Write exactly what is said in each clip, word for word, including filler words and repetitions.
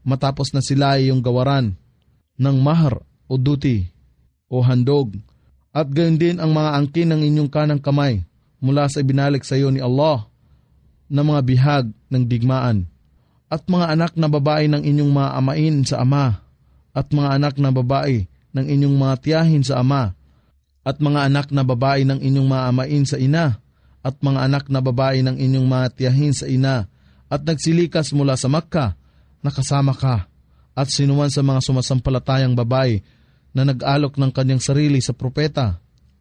matapos na sila ay iyong gawaran ng mahar o duty o handog. At gayon din ang mga angkin ng inyong kanang kamay mula sa ibinalik sa iyo ni Allah na mga bihag ng digmaan. At mga anak na babae ng inyong mga amain sa ama, at mga anak na babae ng inyong mga tiyahin sa ama, at mga anak na babae ng inyong mga amain sa ina, at mga anak na babae ng inyong mga tiyahin sa ina, at nagsilikas mula sa Makkah, nakasama ka, at sinuman sa mga sumasampalatayang babae na nag-alok ng kanyang sarili sa propeta.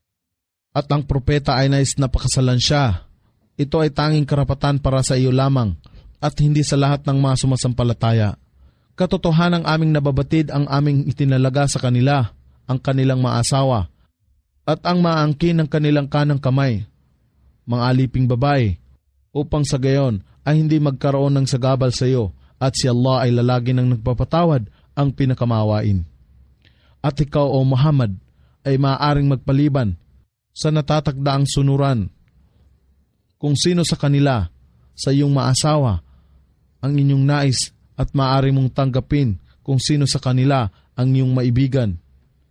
At ang propeta ay nais na pakasalan siya. Ito ay tanging karapatan para sa iyo lamang, at hindi sa lahat ng mga sumasampalataya. Katotohanang aming nababatid ang aming itinalaga sa kanila, ang kanilang mga asawa, at ang maangkin ng kanilang kanang kamay, mga aliping babae, upang sa gayon ay hindi magkaroon ng sagabal sa iyo, at si Allah ay lalagi ng nagpapatawad, ang pinakamawain. At ikaw, O Muhammad, ay maaaring magpaliban sa natatagdaang sunuran kung sino sa kanila sa iyong maasawa ang inyong nais, at maaari mong tanggapin kung sino sa kanila ang iyong maibigan.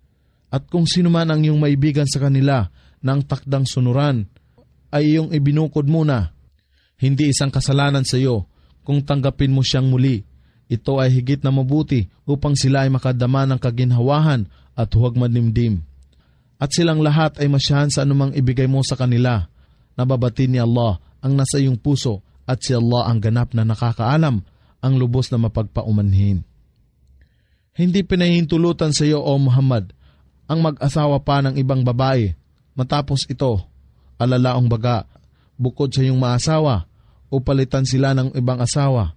At kung sino man ang iyong maibigan sa kanila na ang takdang sunuran ay iyong ibinukod muna, hindi isang kasalanan sa iyo kung tanggapin mo siyang muli. Ito ay higit na mabuti upang sila ay makadama ng kaginhawahan at huwag manimdim. At silang lahat ay masyahan sa anumang ibigay mo sa kanila. Nababati ni Allah ang nasa iyong puso, at si Allah ang ganap na nakakaalam, ang lubos na mapagpaumanhin. Hindi pinahintulutan sa iyo, O Muhammad, ang mag-asawa pa ng ibang babae, matapos ito, alalaong baga, bukod sa iyong maasawa, o palitan sila ng ibang asawa.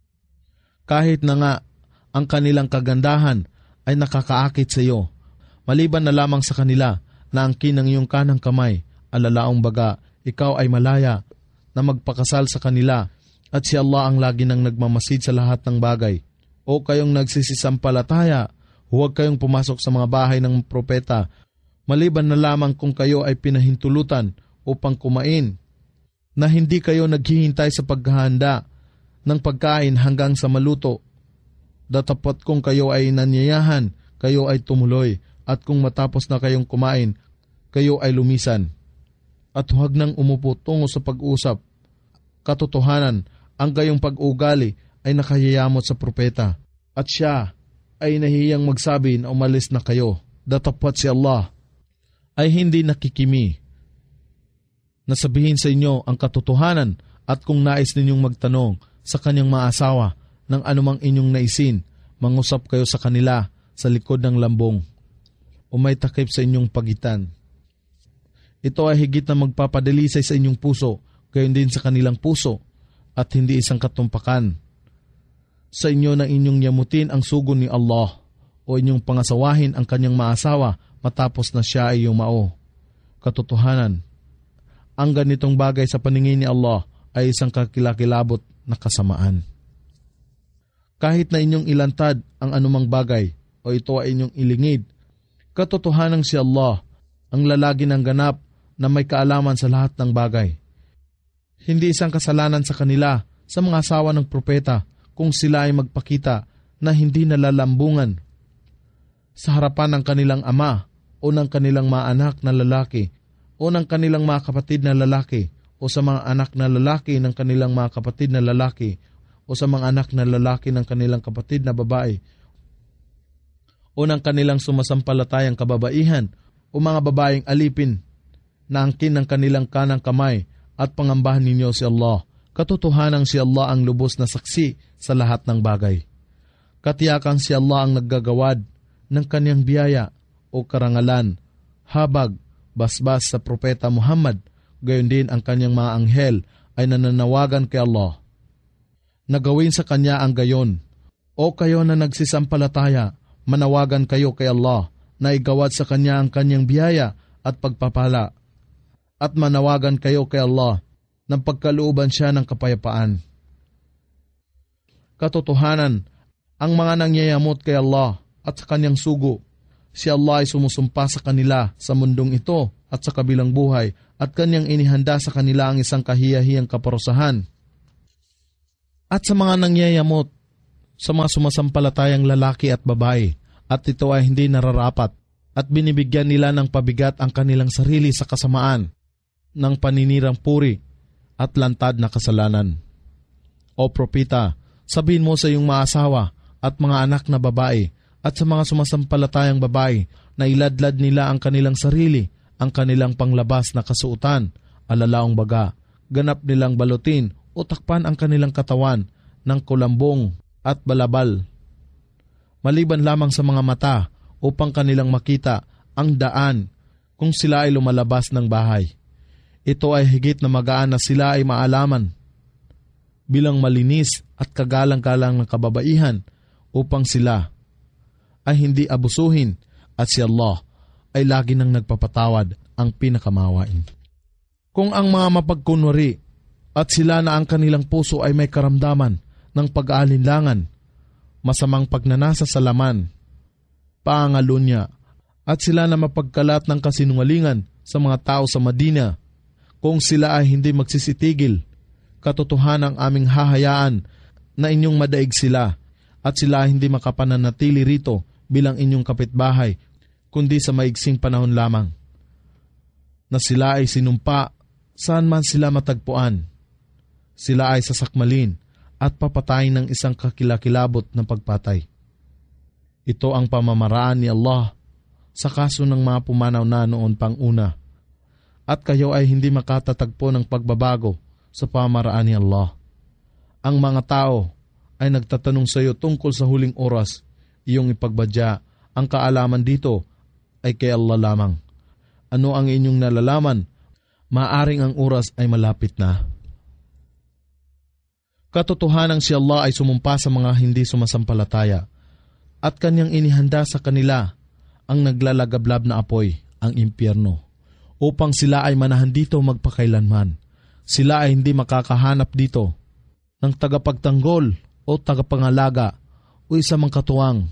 Kahit na nga ang kanilang kagandahan ay nakakaakit sa iyo, maliban na lamang sa kanila na angkin ng iyong kanang kamay, alalaong baga, ikaw ay malaya na magpakasal sa kanila, at si Allah ang lagi nang nagmamasid sa lahat ng bagay. O kayong nagsisisampalataya, huwag kayong pumasok sa mga bahay ng propeta, maliban na lamang kung kayo ay pinahintulutan upang kumain, na hindi kayo naghihintay sa paghahanda ng pagkain hanggang sa maluto. Datapot kung kayo ay nanyayahan, kayo ay tumuloy, at kung matapos na kayong kumain, kayo ay lumisan. At huwag nang umupo tungo sa pag-usap. Katotohanan, ang gayong pag-ugali ay nakayayamot sa propeta, at siya ay nahiyang magsabi na umalis na kayo. Datapot si Allah ay hindi nakikimi na sabihin sa inyo ang katotohanan, at kung nais ninyong magtanong sa kanyang mga asawa ng anumang inyong naisin, mangusap kayo sa kanila sa likod ng lambong o may takip sa inyong pagitan. Ito ay higit na magpapadalisay sa inyong puso, gayon din sa kanilang puso, at hindi isang katumpakan sa inyo na inyong yamutin ang sugo ni Allah o inyong pangasawahin ang kanyang maasawa matapos na siya ay yumao. Katotohanan, ang ganitong bagay sa paningin ni Allah ay isang kakilakilabot na kasamaan. Kahit na inyong ilantad ang anumang bagay o ito ay inyong ilingid, katotohanan si Allah ang lalagi ng ganap na may kaalaman sa lahat ng bagay. Hindi isang kasalanan sa kanila sa mga asawa ng propeta kung sila ay magpakita na hindi nalalambungan sa harapan ng kanilang ama o ng kanilang mga anak na lalaki o ng kanilang mga kapatid na lalaki o sa mga anak na lalaki ng kanilang mga kapatid na lalaki o sa mga anak na lalaki ng kanilang kapatid na babae o ng kanilang sumasampalatayang kababaihan o mga babaeng alipin na angkin ng kanilang kanang kamay, at pangambahan ninyo si Allah. Katotohanang si Allah ang lubos na saksi sa lahat ng bagay. Katiyakan si Allah ang naggagawad ng kanyang biyaya o karangalan, habag, basbas sa propeta Muhammad, gayon din ang kanyang mga anghel ay nananawagan kay Allah. Nagawin sa kanya ang gayon. O kayo na nagsisampalataya, manawagan kayo kay Allah na igawad sa kanya ang kanyang biyaya at pagpapala, at manawagan kayo kay Allah ng pagkalooban siya ng kapayapaan. Katotohanan, ang mga nangyayamot kay Allah at sa kanyang sugo, si Allah ay sumusumpa sa kanila sa mundong ito at sa kabilang buhay, at kanyang inihanda sa kanila ang isang kahiyahiyang kaparusahan. At sa mga nangyayamot sa mga sumasampalatayang lalaki at babae, at ito ay hindi nararapat, at binibigyan nila ng pabigat ang kanilang sarili sa kasamaan ng paninirang puri at lantad na kasalanan. O propeta, sabihin mo sa iyong mga asawa at mga anak na babae at sa mga sumasampalatayang babae na iladlad nila ang kanilang sarili, ang kanilang panglabas na kasuotan, alalaong baga, ganap nilang balutin o takpan ang kanilang katawan ng kulambong at balabal, maliban lamang sa mga mata upang kanilang makita ang daan kung sila ay lumalabas ng bahay. Ito ay higit na magaan na sila ay maalaman bilang malinis at kagalang-galang ng kababaihan upang sila ay hindi abusuhin, at si Allah ay lagi nang nagpapatawad, ang pinakamawain. Kung ang mga mapagkunwari at sila na ang kanilang puso ay may karamdaman ng pag-aalinlangan, masamang pagnanasa sa laman, pangalunya, at sila na mapagkalat ng kasinungalingan sa mga tao sa Madina, kung sila ay hindi magsisitigil, katotohanan ang aming hahayaan na inyong madaig sila, at sila ay hindi makapananatili rito bilang inyong kapitbahay, kundi sa maigsing panahon lamang, na sila ay sinumpa saan man sila matagpuan. Sila ay sasakmalin at papatayin ng isang kakilakilabot na pagpatay. Ito ang pamamaraan ni Allah sa kaso ng mga pumanaw na noon pang una, at kayo ay hindi makatatagpo ng pagbabago sa pamamaraan ni Allah. Ang mga tao ay nagtatanong sa iyo tungkol sa huling oras, iyong ipagbadya, ang kaalaman dito ay kay Allah lamang. Ano ang inyong nalalaman? Maaring ang oras ay malapit na. Katotohanang si Allah ay sumumpa sa mga hindi sumasampalataya, at kanyang inihanda sa kanila ang naglalagablab na apoy, ang impyerno, upang sila ay manahan dito magpakailanman. Sila ay hindi makakahanap dito ng tagapagtanggol o tagapangalaga o isa mang katuwang.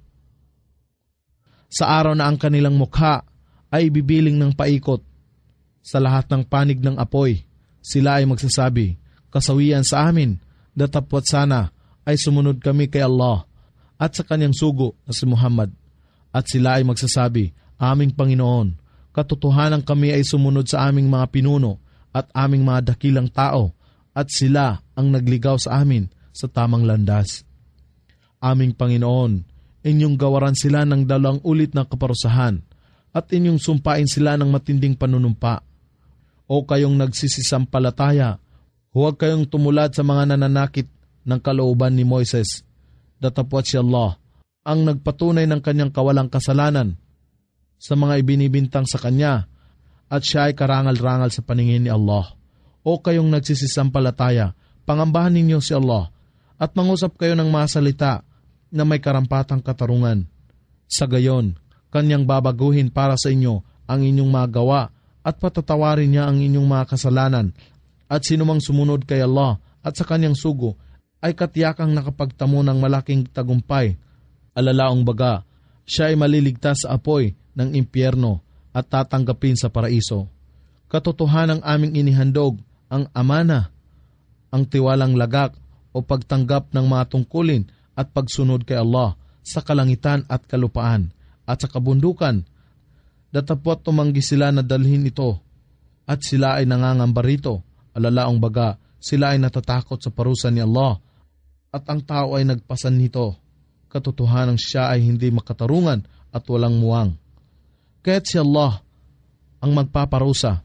Sa araw na ang kanilang mukha ay bibiling ng paikot sa lahat ng panig ng apoy, sila ay magsasabi, kasawian sa amin, datapwat sana ay sumunod kami kay Allah at sa kanyang sugo na si Muhammad. At sila ay magsasabi, aming Panginoon, katotohanan kami ay sumunod sa aming mga pinuno at aming mga dakilang tao, at sila ang nagligaw sa amin sa tamang landas. Aming Panginoon, inyong gawaran sila ng dalawang ulit na kaparusahan, at inyong sumpain sila ng matinding panunumpa. O kayong nagsisisampalataya, huwag kayong tumulad sa mga nananakit ng kalooban ni Moises. Datapwat si Allah ang nagpatunay ng kanyang kawalang kasalanan sa mga ibinibintang sa kanya, at siya ay karangal-rangal sa paningin ni Allah. O kayong nagsisisampalataya, pangambahan ninyo si Allah at mangusap kayo ng mga salita na may karampatang katarungan. Sa gayon, kanyang babaguhin para sa inyo ang inyong mga gawa at patatawarin niya ang inyong mga kasalanan, at sinumang sumunod kay Allah at sa kanyang sugo ay katiyakang nakapagtamo ng malaking tagumpay. Alalaong baga, siya ay maliligtas sa apoy ng impyerno at tatanggapin sa paraiso. Katotohanang aming inihandog ang amana, ang tiwalang lagak o pagtanggap ng mga tungkulin at pagsunod kay Allah sa kalangitan at kalupaan at sa kabundukan. Datapwat tumanggi sila na dalhin ito, at sila ay nangangamba rito. Alalaong baga, sila ay natatakot sa parusa ni Allah, at ang tao ay nagpasan nito. Katotohanang siya ay hindi makatarungan at walang muwang. Kaya't si Allah ang magpaparusa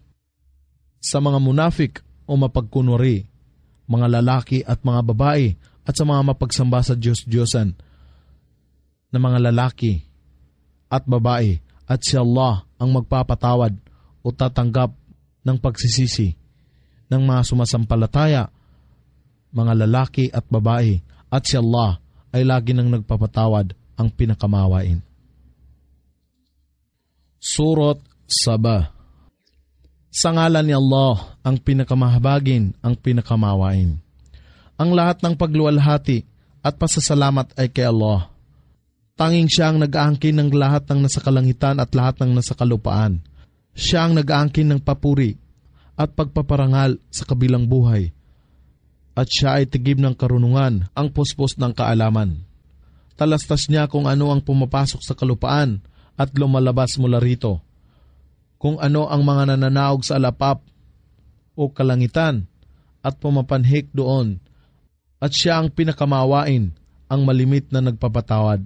sa mga munafik o mapagkunwari, mga lalaki at mga babae, at sa mga mapagsamba sa Diyos-Diyosan na mga lalaki at babae, at si Allah ang magpapatawad o tatanggap ng pagsisisi ng mga sumasampalataya, mga lalaki at babae, at si Allah ay lagi nang nagpapatawad, ang pinakamawain. Surat Saba. Sa ngalan ni Allah, ang pinakamahabagin, ang pinakamawain. Ang lahat ng pagluwalhati at pasasalamat ay kay Allah. Tanging siya ang nag-aangkin ng lahat ng nasa kalangitan at lahat ng nasa kalupaan. Siya ang nag-aangkin ng papuri at pagpaparangal sa kabilang buhay. at siya ay tigib ng karunungan, ang puspos ng kaalaman. Talastas niya kung ano ang pumapasok sa kalupaan at lumalabas mula rito, kung ano ang mga nananaog sa alapap o kalangitan at pumapanhik doon, at siya ang pinakamawain, ang malimit na nagpapatawad.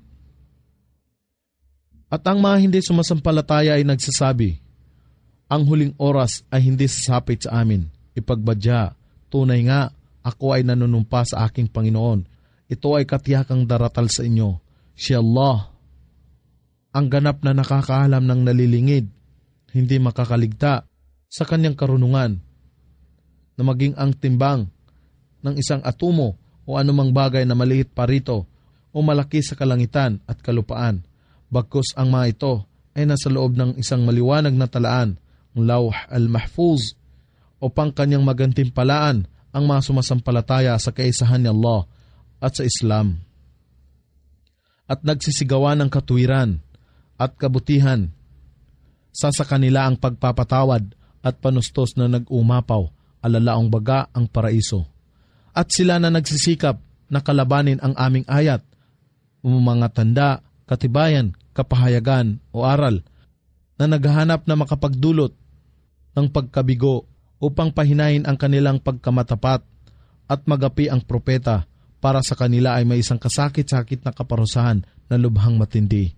At ang mga hindi sumasampalataya ay nagsasabi, ang huling oras ay hindi sasapit sa amin. Ipagbadya, tunay nga, ako ay nanunumpa sa aking Panginoon. Ito ay katiyakang daratal sa inyo. Si Allah, ang ganap na nakakaalam ng nalilingid, hindi makakaligta sa kanyang karunungan, na maging ang timbang ng isang atomo o anumang bagay na maliit pa rito o malaki sa kalangitan at kalupaan. Bagkus ang mga ito ay nasa loob ng isang maliwanag na talaan, ang Lawh al-Mahfuz, upang kanyang magantimpalaan ang mga sumasampalataya sa kaisahan ni Allah at sa Islam. At nagsisigawan ng katuwiran at kabutihan, sa sa kanila ang pagpapatawad at panustos na nag-umapaw, alalaong baga ang paraiso. At sila na nagsisikap na kalabanin ang aming ayat, mga tanda, katibayan, kapahayagan o aral, na naghahanap na makapagdulot ng pagkabigo upang pahinahin ang kanilang pagkamatapat at magapi ang propeta, para sa kanila ay may isang kasakit-sakit na kaparusahan na lubhang matindi.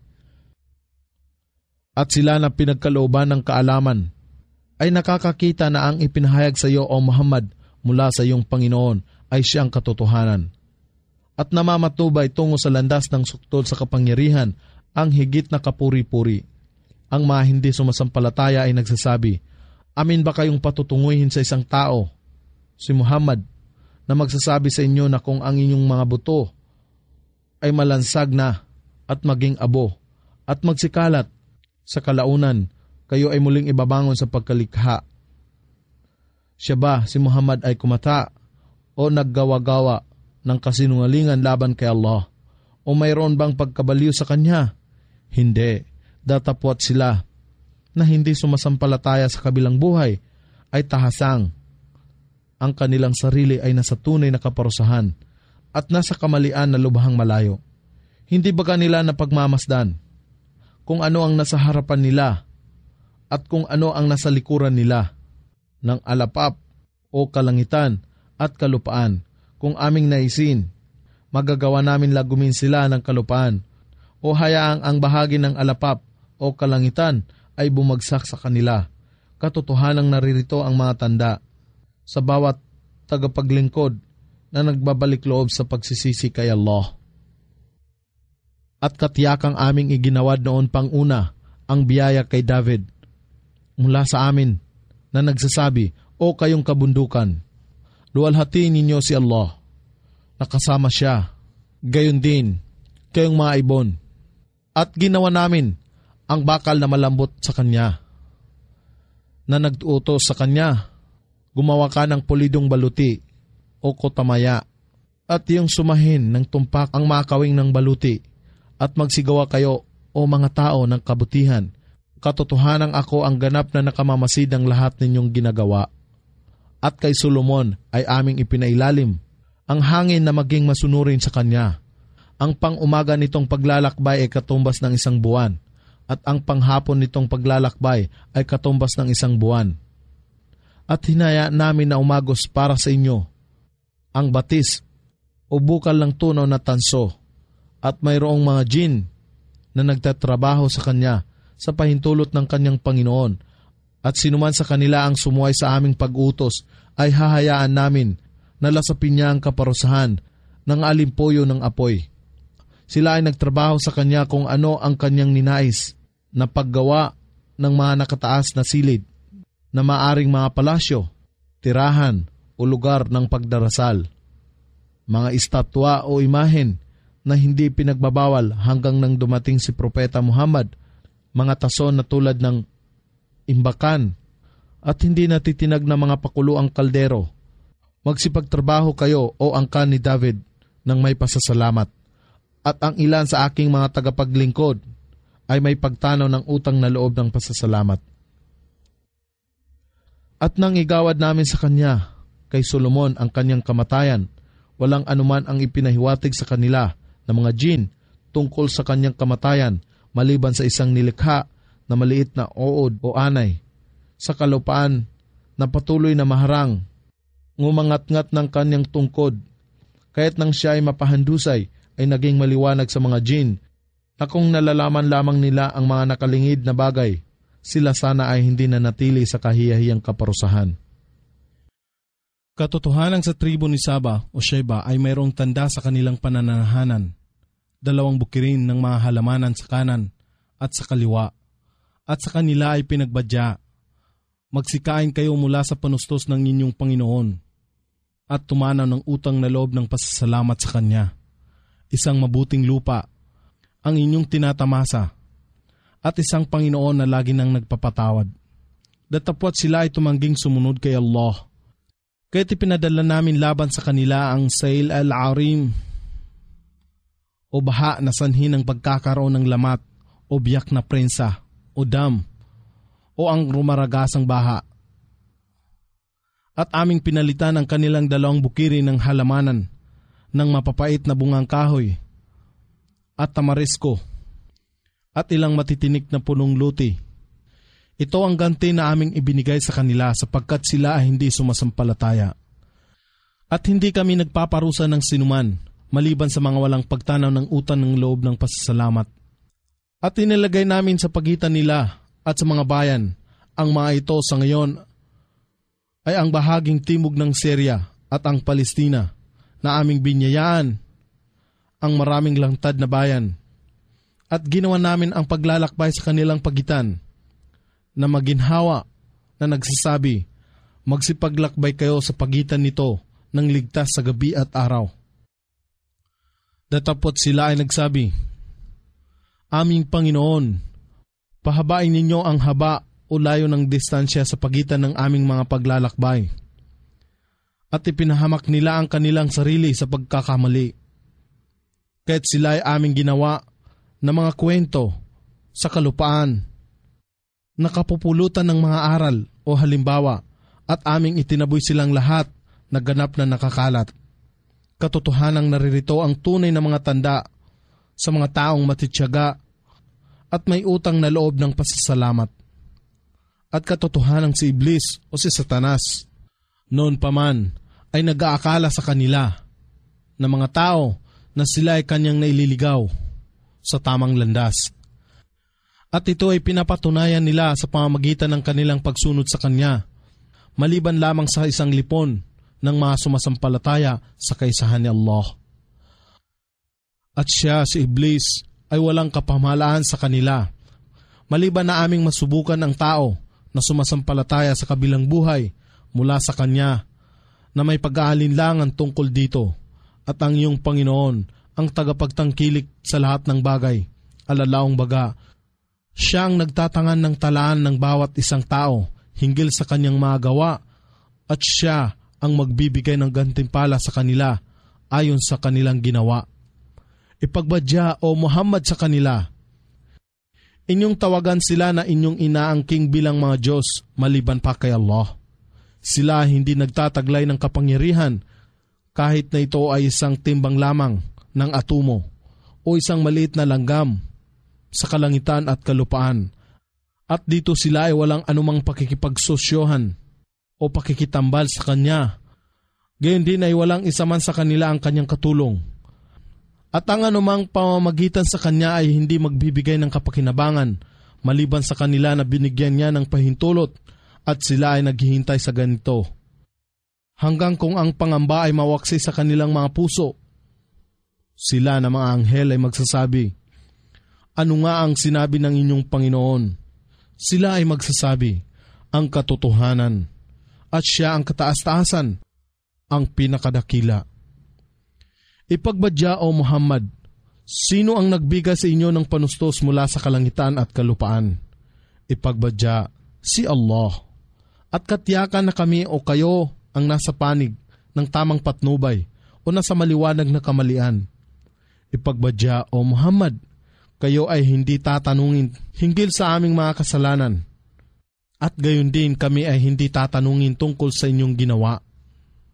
At sila na pinagkalooban ng kaalaman ay nakakakita na ang ipinahayag sa iyo, O Muhammad, mula sa iyong Panginoon ay siyang katotohanan. At namamatubay tungo sa landas ng suktol sa kapangyarihan, ang higit na kapuri-puri. Ang mga hindi sumasampalataya ay nagsasabi, amin ba kayong patutunguhin sa isang tao, si Muhammad, na magsasabi sa inyo na kung ang inyong mga buto ay malansag na at maging abo at magsikalat sa kalaunan, kayo ay muling ibabangon sa pagkalikha? Siya ba, si Muhammad, ay kumata o naggawa-gawa ng kasinungalingan laban kay Allah? O mayroon bang pagkabaliw sa kanya? Hindi. Datapwat sila na hindi sumasampalataya sa kabilang buhay ay tahasang. Ang kanilang sarili ay nasa tunay na kaparusahan at nasa kamalian na lubhang malayo. Hindi ba kanila na pagmamasdan kung ano ang nasa harapan nila at kung ano ang nasa likuran nila ng alapap o kalangitan at kalupaan? Kung aming naisin, magagawa namin lagumin sila ng kalupaan o hayaang ang bahagi ng alapap o kalangitan ay bumagsak sa kanila. Katotohanang naririto ang mga tanda sa bawat tagapaglingkod na nagbabalik loob sa pagsisisi kay Allah. At katiyakang aming iginawad noon pang una ang biyaya kay David mula sa amin na nagsasabi, o kayong kabundukan, luwalhatiin ninyo si Allah, nakasama siya, gayon din kayong mga ibon. At ginawa namin ang bakal na malambot sa kanya, na nag-utos sa kanya, gumawa ka ng pulidong baluti o kotamaya, at iyong sumahin ng tumpak ang makawing ng baluti, at magsigawa kayo, o mga tao, ng kabutihan. Katotohanang ako ang ganap na nakamamasid ng lahat ninyong ginagawa. At kay Solomon ay aming ipinailalim ang hangin na maging masunurin sa kanya. Ang pang-umaga nitong paglalakbay ay katumbas ng isang buwan, at ang panghapon nitong paglalakbay ay katumbas ng isang buwan. At hinaya namin na umagos para sa inyo ang batis o bukal ng tunaw na tanso, at mayroong mga jin na nagtatrabaho sa kanya sa pahintulot ng kanyang Panginoon, at sinuman sa kanila ang sumuway sa aming pag-utos ay hahayaan namin na lasapin niya ang kaparusahan ng alimpoyo ng apoy. Sila ay nagtrabaho sa kanya kung ano ang kanyang ninais na paggawa ng mga nakataas na silid na maaring mga palasyo, tirahan o lugar ng pagdarasal, mga estatwa o imahen na hindi pinagbabawal hanggang nang dumating si Propeta Muhammad, mga tason na tulad ng imbakan at hindi natitinag na mga pakuluang kaldero. Magsipagtrabaho kayo, o angkan ni David, ng may pasasalamat. At ang ilan sa aking mga tagapaglingkod ay may pagtanaw ng utang na loob ng pasasalamat. At nang igawad namin sa kanya kay Solomon ang kanyang kamatayan, walang anuman ang ipinahiwatig sa kanila ng mga jin tungkol sa kanyang kamatayan maliban sa isang nilikha na maliit na ood o anay sa kalupaan na patuloy na maharang, ngumangat-ngat ng kanyang tungkod. Kaya't nang siya ay mapahandusay ay naging maliwanag sa mga jin na kung nalalaman lamang nila ang mga nakalingid na bagay, sila sana ay hindi na natili sa kahiyahiyang kaparusahan. Katotohanan sa tribo ni Saba o Sheba ay mayroong tanda sa kanilang pananahanan, dalawang bukirin ng mga halamanan sa kanan at sa kaliwa, at sa kanila ay pinagbadya, magsikain kayo mula sa panustos ng inyong Panginoon, at tumanaw ng utang na loob ng pasasalamat sa Kanya. Isang mabuting lupa ang inyong tinatamasa, at isang Panginoon na lagi nang nagpapatawad. Datapwat sila ay tumangging sumunod kay Allah. Kaya't ipinadala namin laban sa kanila ang Sail al-Arim o baha na sanhi ng pagkakaroon ng lamat o biyak na prensa o dam o ang rumaragasang baha. At aming pinalitan ang kanilang dalawang bukirin ng halamanan ng mapapait na bungang kahoy at tamarisko at ilang matitinik na punong luti. Ito ang ganti na aming ibinigay sa kanila sapagkat sila ay hindi sumasampalataya. At hindi kami nagpaparusa ng sinuman maliban sa mga walang pagtanaw ng utang ng loob ng pasasalamat. At inilagay namin sa pagitan nila at sa mga bayan ang mga ito sa ngayon ay ang bahaging timog ng Syria at ang Palestina na aming binyayaan ang maraming langtad na bayan. At ginawa namin ang paglalakbay sa kanilang pagitan na maginhawa na nagsasabi, magsipaglakbay kayo sa pagitan nito ng ligtas sa gabi at araw. Datapot sila ay nagsabi, aming Panginoon, pahabain ninyo ang haba o layo ng distansya sa pagitan ng aming mga paglalakbay. At ipinahamak nila ang kanilang sarili sa pagkakamali. Kaya't sila ay aming ginawa na mga kwento sa kalupaan, nakapupulutan ng mga aral o halimbawa, at aming itinaboy silang lahat na ganap na nakakalat. Katotohanang naririto ang tunay na mga tanda sa mga taong matityaga at may utang na loob ng pasasalamat. At katotohanang si Iblis o si Satanas noon pa man ay nag-aakala sa kanila na mga tao na sila ay kanyang naililigaw sa tamang landas. At ito ay pinapatunayan nila sa pamamagitan ng kanilang pagsunod sa Kanya, maliban lamang sa isang lipon ng mga sumasampalataya sa kaisahan ni Allah. At siya, si Iblis, ay walang kapamahalaan sa kanila, maliban na aming masubukan ang tao na sumasampalataya sa kabilang buhay mula sa Kanya na may pag-aalinlangan tungkol dito, at ang iyong Panginoon ang tagapagtangkilik sa lahat ng bagay, alalaong baga. Siya ang nagtatangan ng talaan ng bawat isang tao hinggil sa kanyang mga gawa, at siya ang magbibigay ng gantimpala sa kanila ayon sa kanilang ginawa. Ipagbadya o Muhammad sa kanila, inyong tawagan sila na inyong inaangking bilang mga Diyos maliban pa kay Allah. Sila hindi nagtataglay ng kapangyarihan kahit na ito ay isang timbang lamang ng atomo o isang maliit na langgam sa kalangitan at kalupaan. At dito sila ay walang anumang pakikipagsosyohan o pakikitambal sa Kanya. Gayon din ay walang isa man sa kanila ang Kanyang katulong. At ang anumang pamamagitan sa Kanya ay hindi magbibigay ng kapakinabangan maliban sa kanila na binigyan niya ng pahintulot, at sila ay naghihintay sa ganito, hanggang kung ang pangamba ay mawaksi sa kanilang mga puso. Sila na mga anghel ay magsasabi, ano nga ang sinabi ng inyong Panginoon? Sila ay magsasabi, ang katotohanan, at siya ang kataas-taasan, ang pinakadakila. Ipagbadya o Muhammad, sino ang nagbigay sa inyo ng panustos mula sa kalangitan at kalupaan? Ipagbadya, si Allah. At katiyakan na kami o kayo ang nasa panig ng tamang patnubay o nasa maliwanag na kamalian. Ipagbadya o Muhammad, kayo ay hindi tatanungin hinggil sa aming mga kasalanan, at gayon din kami ay hindi tatanungin tungkol sa inyong ginawa.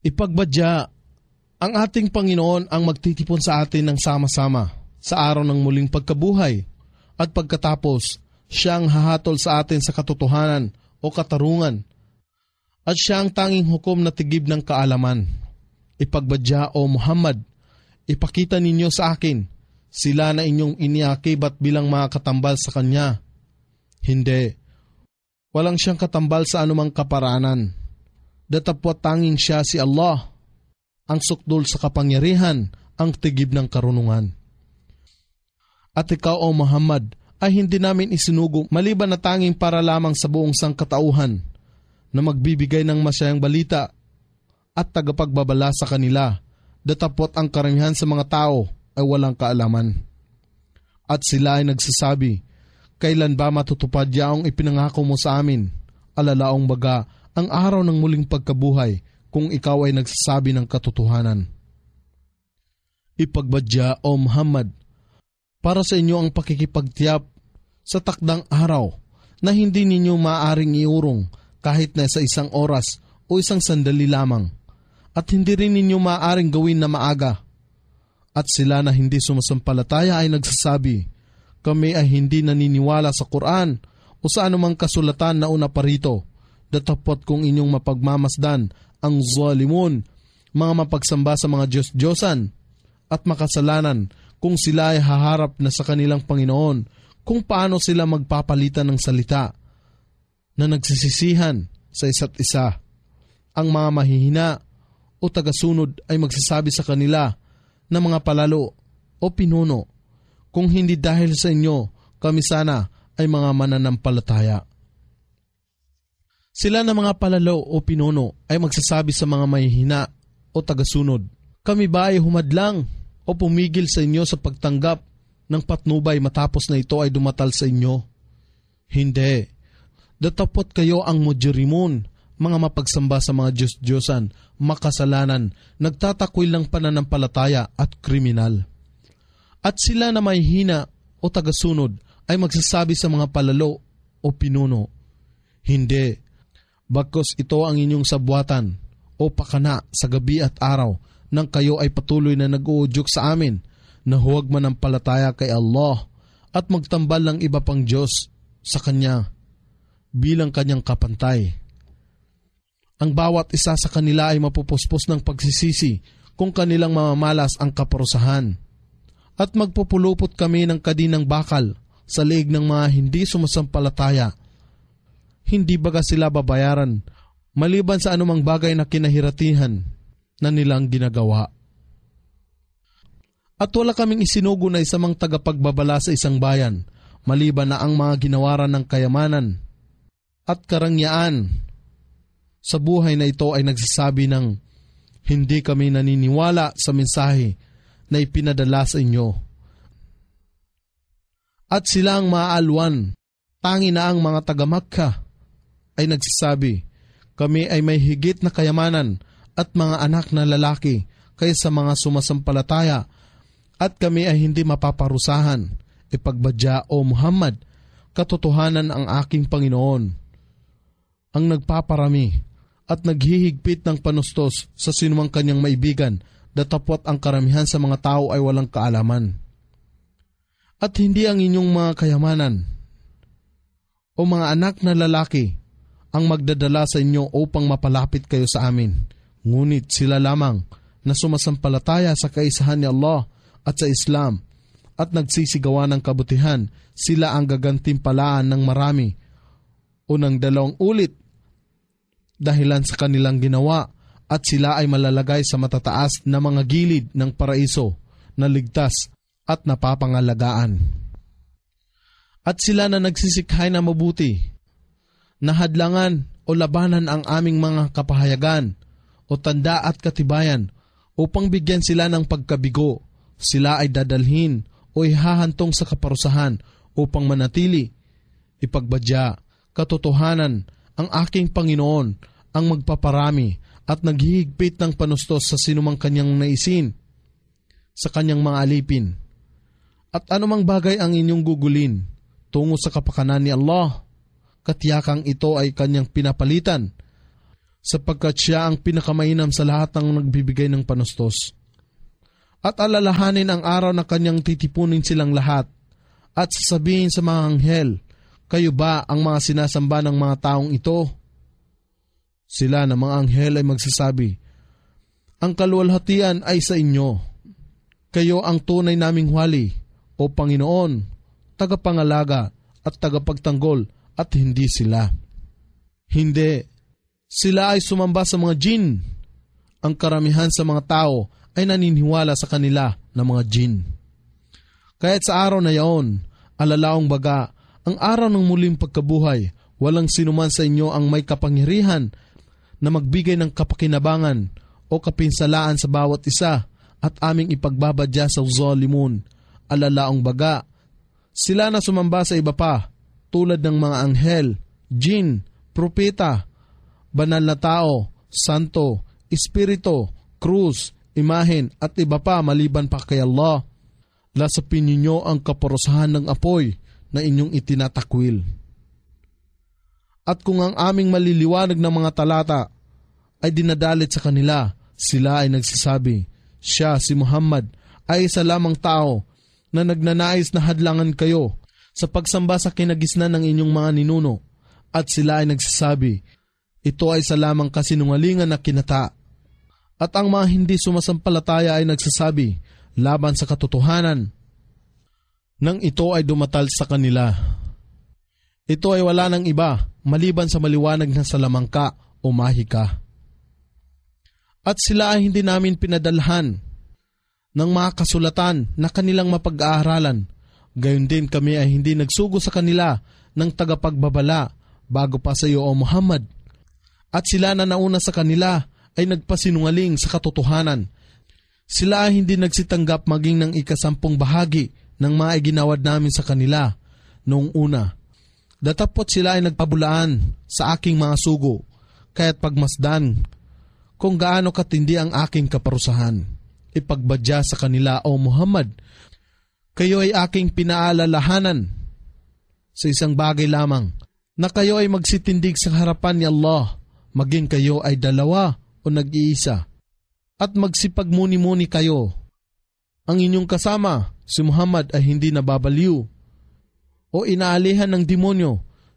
Ipagbadya, ang ating Panginoon ang magtitipon sa atin ng sama-sama sa araw ng muling pagkabuhay at pagkatapos siya ang hahatol sa atin sa katotohanan o katarungan at siya ang tanging hukom na tigib ng kaalaman. Ipagbadya o Muhammad, ipakita ninyo sa akin sila na inyong iniakibat bilang mga katambal sa Kanya. Hindi, walang siyang katambal sa anumang kaparanan. Datapwat tanging siya si Allah, ang sukdul sa kapangyarihan, ang tigib ng karunungan. At ikaw o Muhammad ay hindi namin isinugo maliban na tanging para lamang sa buong sangkatauhan na magbibigay ng masayang balita at tagapagbabala sa kanila, datapwat ang karamihan sa mga tao ay walang kaalaman. At sila ay nagsasabi, kailan ba matutupad yaong ipinangako mo sa amin? Alalaong baga, ang araw ng muling pagkabuhay kung ikaw ay nagsasabi ng katotohanan. Ipagbadya o Muhammad, para sa inyo ang pakikipagtiyap sa takdang araw na hindi ninyo maaaring iurong kahit na sa isang oras o isang sandali lamang at hindi rin ninyo maaaring gawin na maaga. At sila na hindi sumasampalataya ay nagsasabi, kami ay hindi naniniwala sa Quran o sa anumang kasulatan na una pa rito. Datapot kung inyong mapagmamasdan ang zalimun, mga mapagsamba sa mga Diyos-Diyosan at makasalanan kung sila ay haharap na sa kanilang Panginoon, kung paano sila magpapalitan ng salita na nagsisisihan sa isa't isa. Ang mga mahihina o tagasunod ay magsasabi sa kanila na mga palalo o pinuno, kung hindi dahil sa inyo, kami sana ay mga mananampalataya. Sila na mga palalo o pinuno ay magsasabi sa mga mahihina o tagasunod, kami ba ay humadlang o pumigil sa inyo sa pagtanggap ng patnubay matapos na ito ay dumatal sa inyo? Hindi. Datapot kayo ang mujrimun, mga mapagsamba sa mga Diyos-Diyosan, makasalanan, nagtatakwil ng pananampalataya at kriminal. At sila na mahihina o tagasunod ay magsasabi sa mga palalo o pinuno, hindi. Bagkus ito ang inyong sabwatan o pakana sa gabi at araw nang kayo ay patuloy na nag-uudyok sa amin na huwag manampalataya kay Allah at magtambal ng iba pang Diyos sa Kanya bilang Kanyang kapantay. Ang bawat isa sa kanila ay mapupuspos ng pagsisisi kung kanilang mamamalas ang kaparusahan. At magpupulupot kami ng kadinang bakal sa leeg ng mga hindi sumasampalataya. Hindi baga sila babayaran maliban sa anumang bagay na kinahiratihan na nilang ginagawa. At wala kaming isinugo na isang tagapagbabala sa isang bayan maliban na ang mga ginawaran ng kayamanan at karangyaan sa buhay na ito ay nagsasabi ng hindi kami naniniwala sa mensahe na ipinadala sa inyo. At sila ang maaalwan, tangi na ang mga taga-Makkah ay nagsasabi, kami ay may higit na kayamanan at mga anak na lalaki kaysa mga sumasampalataya at kami ay hindi mapaparusahan. Ipagbadya o Muhammad, katotohanan ang aking Panginoon, ang nagpaparami at naghihigpit ng panustos sa sinumang kanyang maibigan, datapwat ang karamihan sa mga tao ay walang kaalaman. At hindi ang inyong mga kayamanan o mga anak na lalaki ang magdadala sa inyo upang mapalapit kayo sa amin, ngunit sila lamang na sumasampalataya sa kaisahan ni Allah at sa Islam at nagsisigawa ng kabutihan, sila ang gagantimpalaan ng marami o ng dalawang ulit dahilan sa kanilang ginawa, at sila ay malalagay sa matataas na mga gilid ng paraiso na ligtas at napapangalagaan. At sila na nagsisikhay na mabuti, nahadlangan o labanan ang aming mga kapahayagan o tanda at katibayan upang bigyan sila ng pagkabigo, sila ay dadalhin o ihahantong sa kaparusahan upang manatili. Ipagbadya, katotohanan, ang aking Panginoon ang magpaparami at naghihigpit ng panustos sa sinumang kanyang naisin sa kanyang mga alipin. At anumang bagay ang inyong gugulin tungo sa kapakanan ni Allah, katiyakang ito ay kanyang pinapalitan sapagkat siya ang pinakamainam sa lahat ng nagbibigay ng panustos. At alalahanin ang araw na kanyang titipunin silang lahat at sasabihin sa mga anghel, kayo ba ang mga sinasamba ng mga taong ito? Sila na mga anghel ay magsasabi, ang kaluwalhatian ay sa inyo. Kayo ang tunay naming wali, o Panginoon, tagapangalaga at tagapagtanggol, at hindi sila. Hindi. Sila ay sumamba sa mga jin. Ang karamihan sa mga tao ay naniniwala sa kanila na mga jin. Kaya't sa araw na yaon, alalaong baga, ang araw ng muling pagkabuhay, walang sinuman sa inyo ang may kapangyarihan na magbigay ng kapakinabangan o kapinsalaan sa bawat isa at aming ipagbabadya sa zalimun. Alalaong baga, sila na sumamba sa iba pa, tulad ng mga anghel, jin, propeta, banal na tao, santo, espiritu, krus, imahen at iba pa maliban pa kay Allah. Lasapin ninyo ang kaparusahan ng apoy na inyong itinatakwil. At kung ang aming maliliwanag ng mga talata ay dinadalit sa kanila, sila ay nagsasabi, siya si Muhammad ay isa lamang tao na nagnanais na hadlangan kayo sa pagsamba sa kinagisnan ng inyong mga ninuno, at sila ay nagsasabi, ito ay sa lamang kasinungalingan na kinata. At ang mga hindi sumasampalataya ay nagsasabi, laban sa katotohanan, nang ito ay dumatal sa kanila. Ito ay wala ng iba, maliban sa maliwanag na salamangka o mahika. At sila ay hindi namin pinadalhan ng mga kasulatan na kanilang mapag-aaralan. Gayon din kami ay hindi nagsugo sa kanila ng tagapagbabala bago pa sa iyo o Muhammad. At sila na nauna sa kanila ay nagpasinungaling sa katotohanan. Sila ay hindi nagsitanggap maging ng ikasampung bahagi ng mga iginawad namin sa kanila noong una. Datapot sila ay nagpabulaan sa aking mga sugo, kaya't pagmasdan kung gaano katindi ang aking kaparusahan. Ipagbadya sa kanila o Muhammad, kayo ay aking pinaalalahanan sa isang bagay lamang, na kayo ay magsitindig sa harapan ni Allah, maging kayo ay dalawa o nag-iisa, at magsipagmuni-muni kayo. Ang inyong kasama, si Muhammad, ay hindi nababaliw o inaalihan ng demonyo.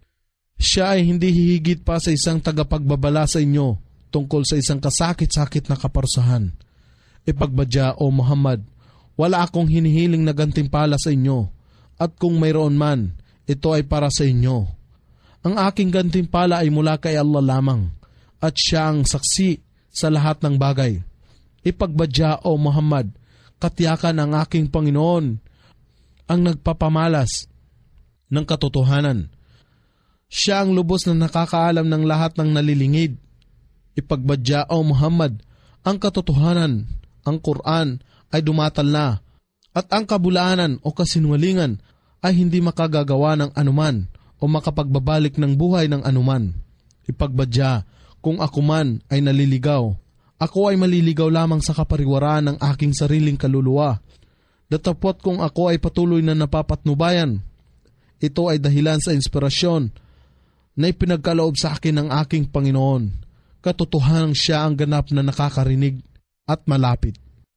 Siya ay hindi hihigit pa sa isang tagapagbabala sa inyo tungkol sa isang kasakit-sakit na kaparusahan. Ipagbadya o Muhammad, wala akong hinihiling na gantimpala sa inyo, at kung mayroon man, ito ay para sa inyo. Ang aking gantimpala ay mula kay Allah lamang, at siya ang saksi sa lahat ng bagay. Ipagbadya o Muhammad, katiyakan ang aking Panginoon ang nagpapamalas ng katotohanan. Siya ang lubos na nakakaalam ng lahat ng nalilingid. Ipagbadya o Muhammad, ang katotohanan, ang Quran ay dumatal na, at ang kabulaanan o kasinungalingan ay hindi makagagawa ng anuman o makapagbabalik ng buhay ng anuman. Ipagbadya, kung ako man ay naliligaw, ako ay maliligaw lamang sa kapariwaraan ng aking sariling kaluluwa. Datapot kung ako ay patuloy na napapatnubayan, ito ay dahilan sa inspirasyon na ipinagkaloob sa akin ng aking Panginoon. Katotohanang siya ang ganap na nakakarinig at malapit.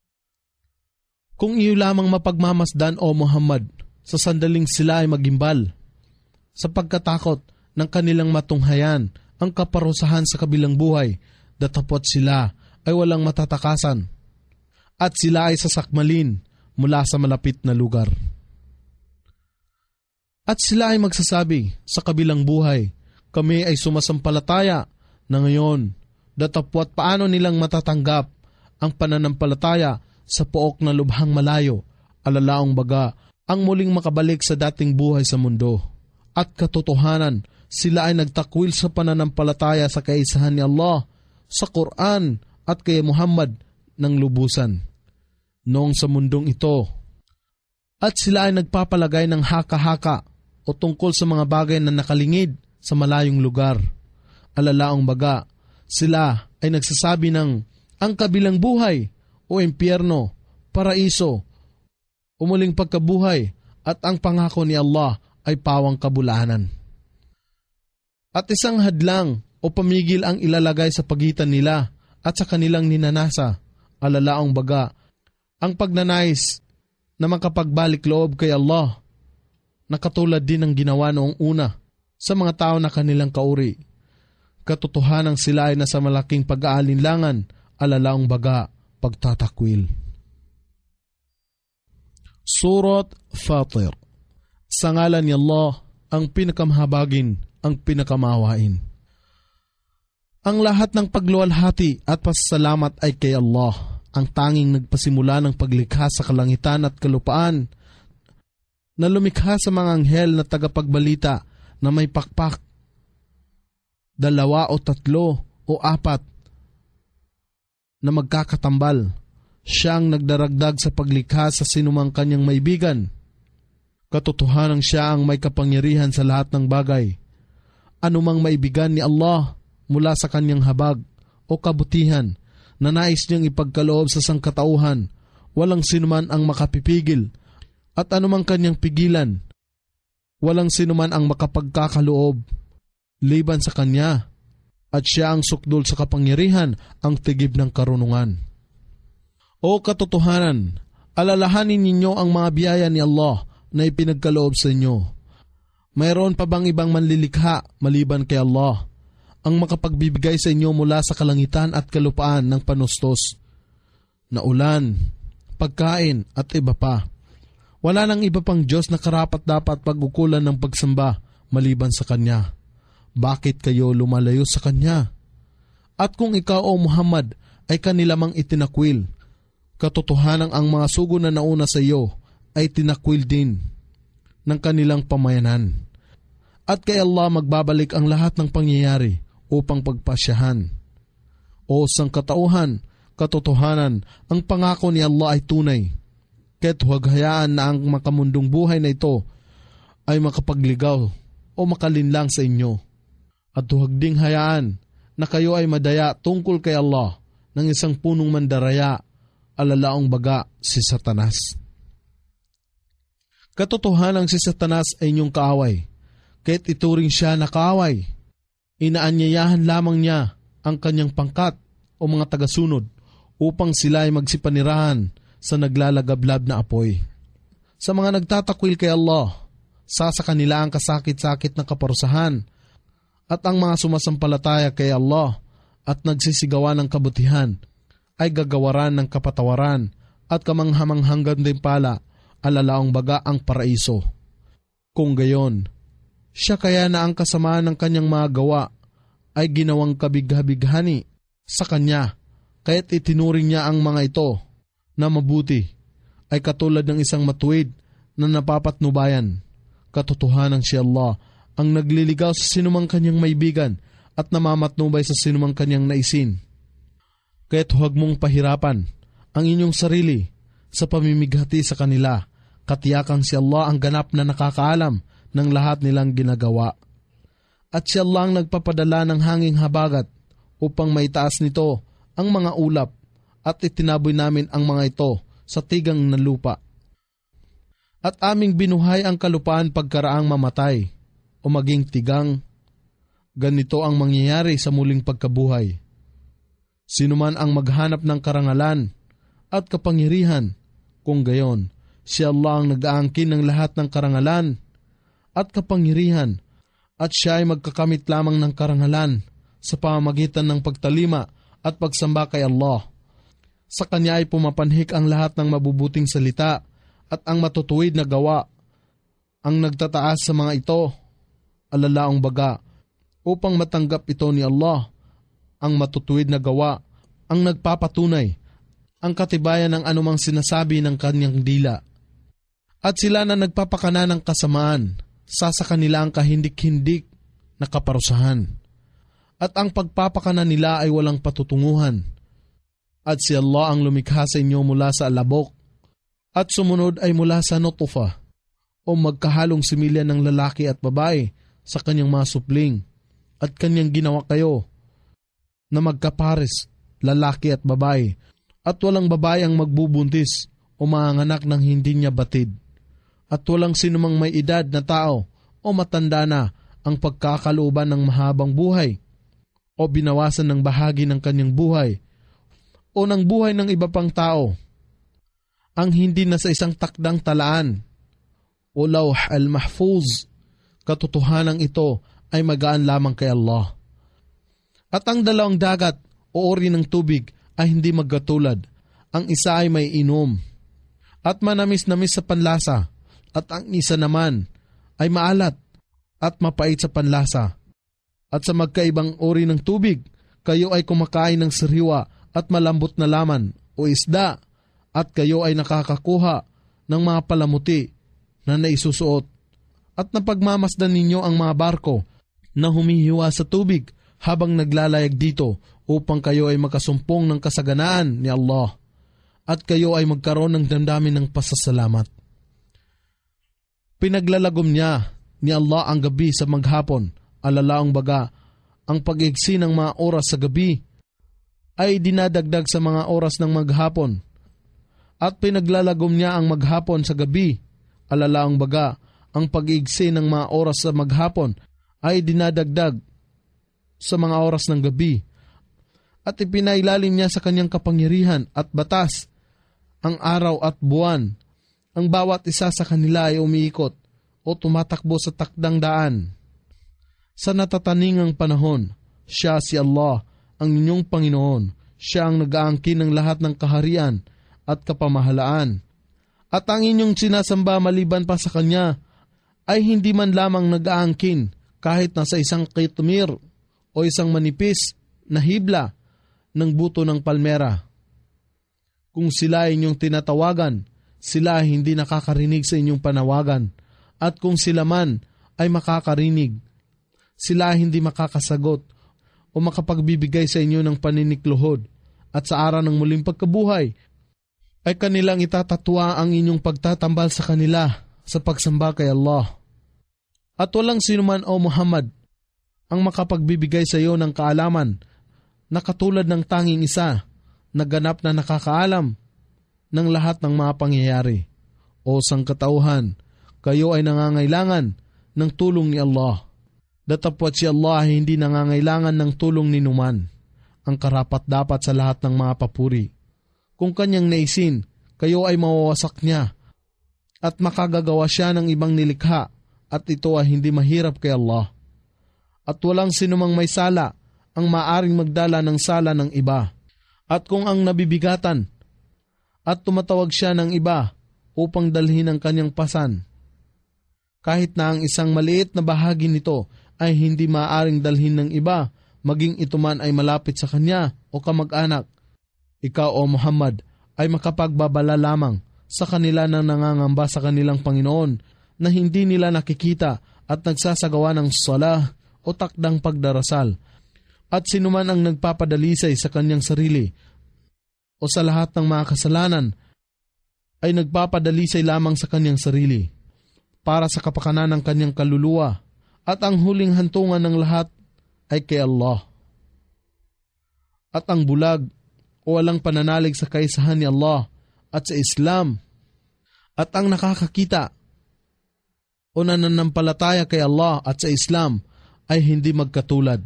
Kung iyo lamang mapagmamasdan o Muhammad, sa sandaling sila ay magimbal, sa pagkatakot ng kanilang matunghayan ang kaparusahan sa kabilang buhay, datapot sila ay walang matatakasan, at sila ay sasakmalin mula sa malapit na lugar. At sila ay magsasabi sa kabilang buhay, kami ay sumasampalataya na ngayon, datapwat paano nilang matatanggap ang pananampalataya sa pook na lubhang malayo, alalaong baga ang muling makabalik sa dating buhay sa mundo. At katotohanan, sila ay nagtakwil sa pananampalataya sa kaisahan ni Allah, sa Quran at kay Muhammad ng lubusan noong sa mundong ito. At sila ay nagpapalagay ng haka-haka o tungkol sa mga bagay na nakalingid sa malayong lugar. Alalaong baga, sila ay nagsasabi ng ang kabilang buhay o impyerno, paraiso, umuling pagkabuhay, at ang pangako ni Allah ay pawang kabulahanan. At isang hadlang o pamigil ang ilalagay sa pagitan nila at sa kanilang ninanasa, alalaong baga, ang pagnanais na makapagbalik loob kay Allah, na katulad din ng ginawa noong una sa mga tao na kanilang kauri. Katotohanan sila ay nasa malaking pag-aalinlangan, alalaong baga, pagtatakwil. Surat Fatir. Sa ngalan ni Allah, ang pinakamahabagin, ang pinakamawain. Ang lahat ng pagluwalhati at pasasalamat ay kay Allah, ang tanging nagpasimula ng paglikha sa kalangitan at kalupaan, na lumikha sa mga anghel na tagapagbalita na may pakpak, dalawa o tatlo o apat na magkakatambal. Siyang nagdaragdag sa paglikha sa sinumang kanyang maibigan. Katotohanan siya ang may kapangyarihan sa lahat ng bagay. Anumang maibigan ni Allah mula sa kanyang habag o kabutihan na nais niyang ipagkaloob sa sangkatauhan, walang sinuman ang makapipigil, at anumang kanyang pigilan, walang sinuman ang makapagkakaloob liban sa kanya, at siya ang sukdol sa kapangyarihan, ang tigib ng karunungan. O katotohanan, alalahanin ninyo ang mga biyaya ni Allah na ipinagkaloob sa inyo. Mayroon pa bang ibang manlilikha maliban kay Allah, ang makapagbibigay sa inyo mula sa kalangitan at kalupaan ng panustos, na ulan, pagkain at iba pa? Wala nang iba pang Diyos na karapat dapat pag-ukulan ng pagsamba maliban sa Kanya. Bakit kayo lumalayo sa Kanya? At kung ikaw o Muhammad ay kanila mang itinakwil, katotohanan ang mga sugo na nauna sa iyo ay tinakwil din ng kanilang pamayanan. At kay Allah magbabalik ang lahat ng pangyayari upang pagpasyahan. O sangkatauhan, katotohanan, ang pangako ni Allah ay tunay. Kaya't huwag hayaan na ang makamundong buhay na ito ay makapagligaw o makalinlang sa inyo. At huwag ding hayaan na kayo ay madaya tungkol kay Allah ng isang punong mandaraya, alalaong baga, si Satanas. Katotohanan si Satanas ay inyong kaaway, kaya't ituring siya na kaaway. Inaanyayahan lamang niya ang kanyang pangkat o mga tagasunod upang sila ay magsipanirahan sa naglalagablab na apoy. Sa mga nagtatakwil kay Allah, sasa kanila ang kasakit-sakit na kaparusahan, at ang mga sumasampalataya kay Allah at nagsisigawan ng kabutihan ay gagawaran ng kapatawaran at kamanghamanghanggan din pala, alalaong baga, ang paraiso. Kung gayon, siya kaya na ang kasamaan ng kanyang mga gawa ay ginawang kabigha-bighani sa kanya, kaya't itinuring niya ang mga ito na mabuti ay katulad ng isang matuwid na napapatnubayan. Katotohanan si Allah ang nagliligaw sa sinumang kanyang maibigan at namamatnubay sa sinumang kanyang naisin. Kaya't huwag mong pahirapan ang inyong sarili sa pamimighati sa kanila. Katiyakang si Allah ang ganap na nakakaalam ng lahat nilang ginagawa. At si Allah ang nagpapadala ng hanging habagat upang maitaas nito ang mga ulap, at itinaboy namin ang mga ito sa tigang na lupa. At aming binuhay ang kalupaan pagkaraang mamatay o maging tigang. Ganito ang mangyayari sa muling pagkabuhay. Sinuman ang maghanap ng karangalan at kapangyarihan, kung gayon, si Allah ang nag-aangkin ng lahat ng karangalan at kapangyarihan, at siya ay magkakamit lamang ng karangalan sa pamamagitan ng pagtalima at pagsamba kay Allah. Sa Kanya ay pumapanhik ang lahat ng mabubuting salita at ang matutuwid na gawa, ang nagtataas sa mga ito, alalaong baga, upang matanggap ito ni Allah, ang matutuwid na gawa, ang nagpapatunay, ang katibayan ng anumang sinasabi ng kanyang dila. At sila na nagpapakana ng kasamaan, sasa kanila ang kahindik-hindik na kaparusahan. At ang pagpapakana nila ay walang patutunguhan. At si Allah ang lumikha sa inyo mula sa alabok, at sumunod ay mula sa nutufa, o magkahalong similya ng lalaki at babae sa kanyang mga supling, at kanyang ginawa kayo na magkapares, lalaki at babae, at walang babae ang magbubuntis o manganak ng hindi niya batid, at walang sinumang may edad na tao o matanda na ang pagkakalooban ng mahabang buhay o binawasan ng bahagi ng kanyang buhay o ng buhay ng iba pang tao ang hindi na sa isang takdang talaan o lawh al-mahfuz, katotohanan ito ay magaan lamang kay Allah. At ang dalawang dagat o ori ng tubig ay hindi magkatulad. Ang isa ay may inom at manamis-namis sa panlasa, at ang isa naman ay maalat at mapait sa panlasa. At sa magkaibang ori ng tubig, kayo ay kumakain ng sariwa at malambot na laman o isda, at kayo ay nakakakuha ng mga palamuti na naisusuot, at napagmamasdan ninyo ang mga barko na humihiwa sa tubig habang naglalayag dito upang kayo ay makasumpong ng kasaganaan ni Allah at kayo ay magkaroon ng damdamin ng pasasalamat. Pinaglalagom niya ni Allah ang gabi sa maghapon, alalaong baga ang pag-igsi ng mga oras sa gabi ay dinadagdag sa mga oras ng maghapon, at pinaglalagom niya ang maghapon sa gabi, alalaang baga ang pag-igsi ng mga oras sa maghapon ay dinadagdag sa mga oras ng gabi, at ipinailalim niya sa kanyang kapangyarihan at batas ang araw at buwan. Ang bawat isa sa kanila ay umiikot o tumatakbo sa takdang daan. Sa natataningang panahon, siya si Allah, ang inyong Panginoon. Siya ang nag-aangkin ng lahat ng kaharian at kapamahalaan. At ang inyong sinasamba maliban pa sa Kanya ay hindi man lamang nag-aangkin kahit nasa isang kitmir o isang manipis na hibla ng buto ng palmera. Kung sila ay inyong tinatawagan, sila ay hindi nakakarinig sa inyong panawagan. At kung sila man ay makakarinig, sila ay hindi makakasagot o makapagbibigay sa inyo ng paninikluhod. At sa araw ng muling pagkabuhay, ay kanilang itatatwa ang inyong pagtatambal sa kanila sa pagsamba kay Allah. At walang sinuman o Muhammad ang makapagbibigay sa iyo ng kaalaman na katulad ng tanging isa na ganap na nakakaalam ng lahat ng mga pangyayari. O sangkatauhan, kayo ay nangangailangan ng tulong ni Allah. Datapwat si Allah ay hindi nangangailangan ng tulong ni numan. Ang karapat-dapat sa lahat ng mga papuri. Kung kanyang naisin, kayo ay mawawasak niya at makagagawa siya ng ibang nilikha, at ito ay hindi mahirap kay Allah. At walang sinumang may sala ang maaring magdala ng sala ng iba. At kung ang nabibigatan at tumatawag siya ng iba upang dalhin ang kanyang pasan, kahit na ang isang maliit na bahagi nito ay hindi maaring dalhin ng iba, maging ito man ay malapit sa kanya o kamag-anak, ikaw o Muhammad ay makapagbabala lamang sa kanila na nangangamba sa kanilang Panginoon na hindi nila nakikita at nagsasagawa ng salah o takdang pagdarasal. At sinuman ang nagpapadalisay sa kanyang sarili o sa lahat ng mga kasalanan ay nagpapadalisay lamang sa kanyang sarili para sa kapakanan ng kanyang kaluluwa, at ang huling hantungan ng lahat ay kay Allah. At ang bulag o walang pananalig sa kaisahan ni Allah at sa Islam, at ang nakakakita o nananampalataya kay Allah at sa Islam ay hindi magkatulad.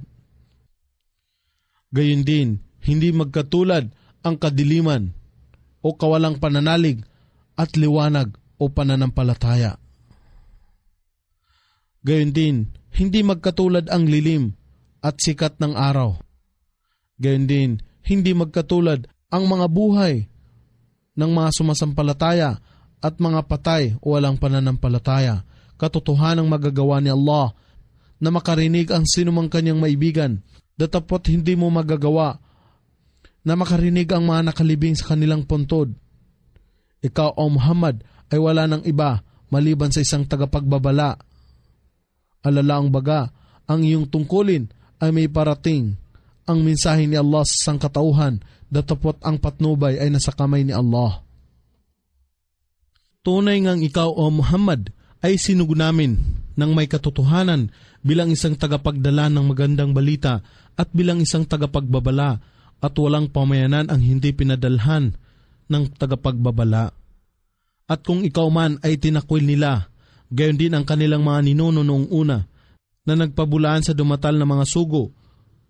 Gayon din, hindi magkatulad ang kadiliman o kawalang pananalig at liwanag o pananampalataya. Gayon din, hindi magkatulad ang lilim at sikat ng araw. Gayon din, hindi magkatulad ang mga buhay ng mga sumasampalataya at mga patay o walang pananampalataya. Katotohanang magagawa ni Allah na makarinig ang sinumang kanyang maibigan, datapot hindi mo magagawa na makarinig ang mga nakalibing sa kanilang puntod. Ikaw o Muhammad ay wala ng iba maliban sa isang tagapagbabala. Alalaang baga, ang iyong tungkulin ay may parating. Ang mensahe ni Allah sa sangkatauhan, datapot ang patnubay ay nasa kamay ni Allah. Tunay ngang ikaw o Muhammad ay sinugo namin ng may katotohanan bilang isang tagapagdala ng magandang balita at bilang isang tagapagbabala, at walang pamayanan ang hindi pinadalhan ng tagapagbabala. At kung ikaw man ay tinakwil nila, gayon din ang kanilang mga ninuno noong una na nagpabulaan sa dumatal na mga sugo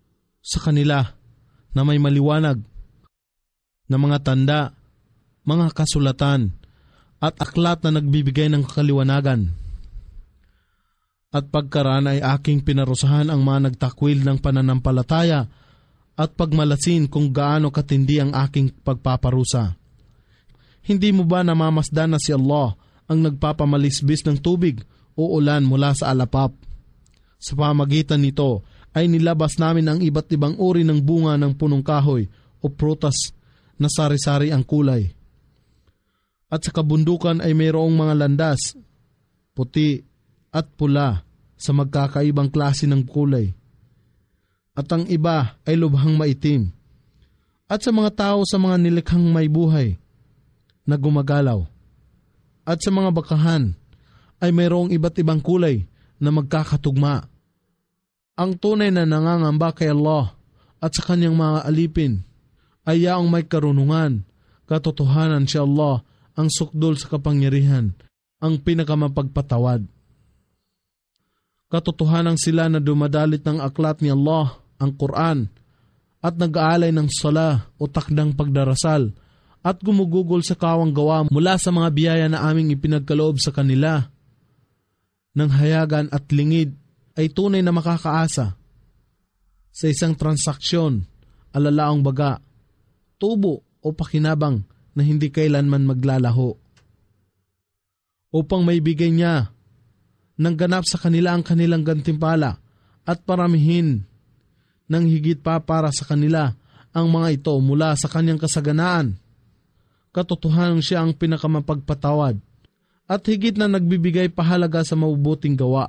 sa kanila na may maliwanag na mga tanda, mga kasulatan, at aklat na nagbibigay ng kaliwanagan. At pagkaraan ay aking pinarusahan ang mga nagtakwil ng pananampalataya at pagmalasin kung gaano katindi ang aking pagpaparusa. Hindi mo ba namamasdan na si Allah ang nagpapamalisbis ng tubig o ulan mula sa alapap? Sa pamagitan nito ay nilabas namin ang iba't ibang uri ng bunga ng punong kahoy o prutas na sari-sari ang kulay. At sa kabundukan ay mayroong mga landas, puti at pula sa magkakaibang klase ng kulay. At ang iba ay lubhang maitim. At sa mga tao sa mga nilikhang may buhay na gumagalaw. At sa mga bakahan ay mayroong iba't ibang kulay na magkakatugma. Ang tunay na nangangamba kay Allah at sa kanyang mga alipin ay yaong may karunungan, katotohanan si Allah ang sukdol sa kapangyarihan, ang pinakamapagpatawad. Katotohanan sila na dumadalit ng aklat ni Allah, ang Quran, at nag-aalay ng sala o takdang pagdarasal at gumugugol sa kawang gawa mula sa mga biyaya na aming ipinagkaloob sa kanila. Nang hayagan at lingid ay tunay na makakaasa. Sa isang transaksyon, alalaong baga, tubo o pakinabang na hindi kailanman maglalaho. Upang maibigay niya ng ganap sa kanila ang kanilang gantimpala at paramihin ng higit pa para sa kanila ang mga ito mula sa kanyang kasaganaan. Katotohanan siya ang pinakamapagpatawad at higit na nagbibigay pahalaga sa mabubuting gawa.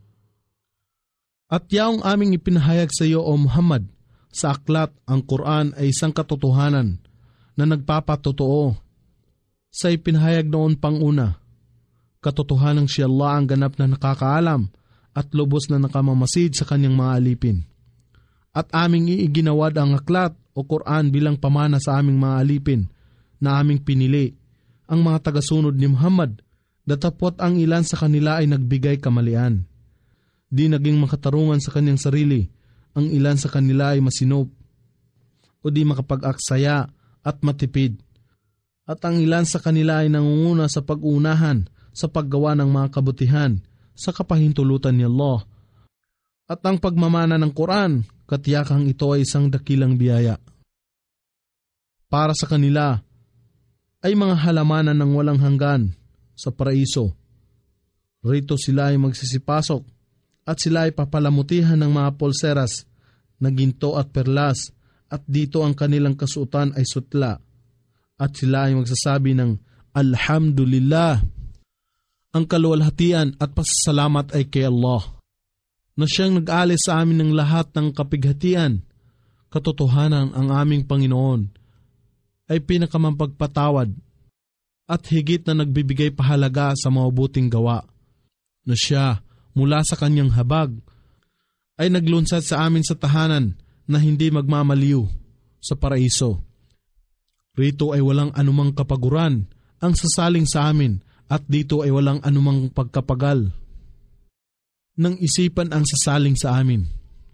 At yaong aming ipinahayag sa iyo, O Muhammad, sa aklat ang Quran ay isang katotohanan na nagpapatotoo sa ipinahayag noon pang una. Katotohanan si Allah ang ganap na nakakaalam at lubos na nakamamasid sa kanyang mga alipin. At aming iiginawad ang aklat o Quran bilang pamana sa aming mga alipin na aming pinili, ang mga tagasunod ni Muhammad, datapot ang ilan sa kanila ay nagbigay kamalian. Di naging makatarungan sa kanyang sarili, ang ilan sa kanila ay masinop o di makapag-aksaya at matipid. At ang ilan sa kanila ay nangunguna sa pag-unahan sa paggawa ng mga kabutihan sa kapahintulutan ni Allah. At ang pagmamana ng Quran, katiyakang ito ay isang dakilang biyaya. Para sa kanila ay mga halamanan ng walang hanggan sa paraiso. Rito sila ay magsisipasok at sila ay papalamutihan ng mga polseras na ginto at perlas at dito ang kanilang kasuotan ay sutla at sila ay magsasabi ng Alhamdulillah. Ang kaluwalhatian at pasasalamat ay kay Allah na siyang nag-alis sa amin ng lahat ng kapighatian. Katotohanan ang aming Panginoon ay pinakamapagpatawad at higit na nagbibigay pahalaga sa mabubuting gawa, na siya mula sa kanyang habag ay naglunsad sa amin sa tahanan na hindi magmamaliw sa paraiso. Rito ay walang anumang kapaguran ang sasaling sa amin at dito ay walang anumang pagkapagal ng isipan ang sasaling sa amin.